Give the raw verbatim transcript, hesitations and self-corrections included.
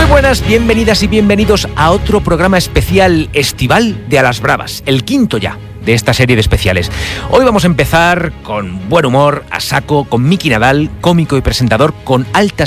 Buenas, bienvenidas y bienvenidos a otro programa especial estival de A las Bravas, el quinto ya de esta serie de especiales. Hoy vamos a empezar con buen humor, a saco, con Miki Nadal, cómico y presentador con altas